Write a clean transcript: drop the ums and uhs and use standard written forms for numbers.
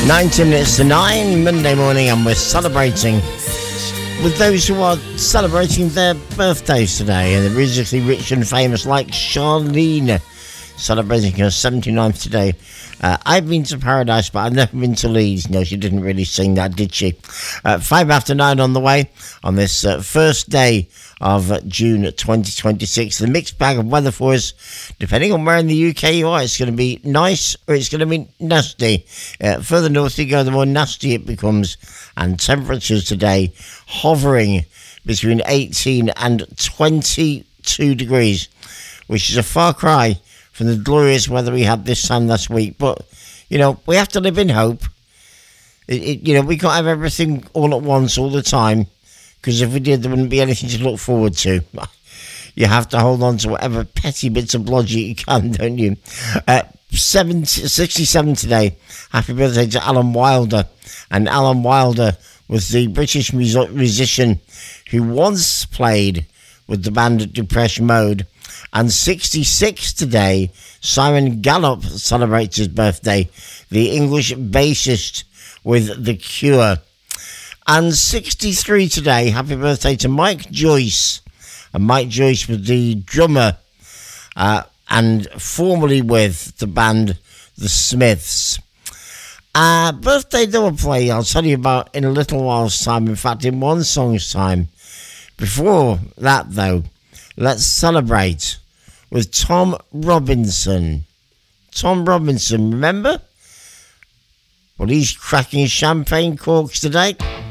19 minutes to 9, Monday morning, and we're celebrating with those who are celebrating their birthdays today. And the musically rich and famous, like Charlene, celebrating her 79th today. I've been to Paradise, but I've never been to Leeds. No, she didn't really sing that, did she? 5 after 9 on the way on this first day of June 2026. The mixed bag of weather for us, depending on where in the UK you are. It's going to be nice or it's going to be nasty. Further north you go, the more nasty it becomes. And temperatures today hovering between 18 and 22 degrees, which is a far cry from the glorious weather we had this time last week. But, you know, we have to live in hope. You know, we can't have everything all at once all the time, because if we did, there wouldn't be anything to look forward to. You have to hold on to whatever petty bits of logic you can, don't you? 67 today. Happy birthday to Alan Wilder. And Alan Wilder was the British musician who once played with the band Depeche Mode. And 66 today, Simon Gallup celebrates his birthday, the English bassist with The Cure. And 63 today, happy birthday to Mike Joyce. And Mike Joyce was the drummer and formerly with the band The Smiths. Birthday double play I'll tell you about in a little while's time, in fact in one song's time. Before that though, let's celebrate with Tom Robinson. Tom Robinson, remember? Well, he's cracking champagne corks today.